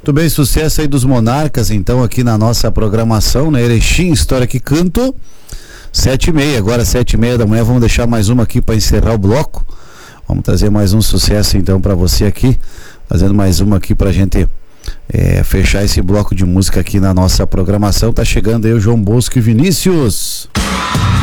Muito bem, sucesso aí dos Monarcas, então, aqui na nossa programação, né? Erechim, História que Canto, 7h30, agora 7h30 da manhã, vamos deixar mais uma aqui para encerrar o bloco. Vamos trazer mais um sucesso, então, para você aqui, fazendo mais uma aqui pra gente fechar esse bloco de música aqui na nossa programação. Tá chegando aí o João Bosco e Vinícius.